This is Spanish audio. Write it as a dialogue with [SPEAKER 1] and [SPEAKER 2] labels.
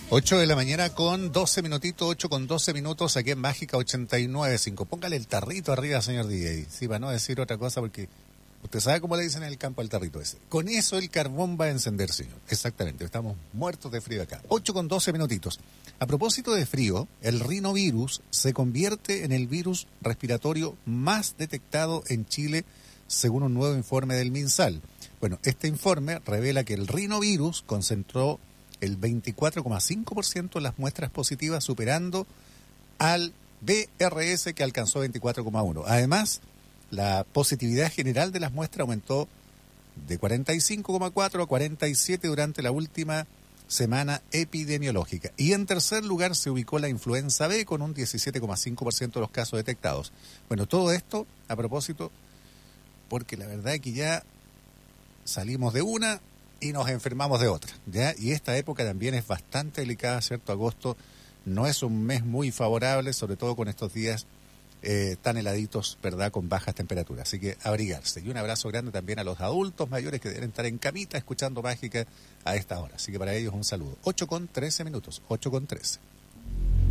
[SPEAKER 1] 8 de la mañana con 12 minutitos, 8 con 12 minutos aquí en Mágica 89.5. Póngale el tarrito arriba, señor DJ. Sí, para no decir otra cosa, porque usted sabe cómo le dicen en el campo al tarrito ese. Con eso el carbón va a encender, señor. Exactamente, estamos muertos de frío acá. 8 con 12 minutitos. A propósito de frío, el rinovirus se convierte en el virus respiratorio más detectado en Chile, según un nuevo informe del MinSal. Bueno, este informe revela que el rinovirus concentró el 24,5% de las muestras positivas, superando al BRS, que alcanzó 24,1%. Además, la positividad general de las muestras aumentó de 45,4 a 47 durante la última semana epidemiológica. Y en tercer lugar se ubicó la influenza B con un 17,5% de los casos detectados. Bueno, todo esto a propósito, porque la verdad es que ya salimos de una y nos enfermamos de otra, ¿ya? Y esta época también es bastante delicada, ¿cierto? Agosto no es un mes muy favorable, sobre todo con estos días tan heladitos, ¿verdad?, con bajas temperaturas. Así que abrigarse. Y un abrazo grande también a los adultos mayores que deben estar en camita escuchando Mágica a esta hora. Así que para ellos un saludo. 8 con 13 minutos, 8 con 13.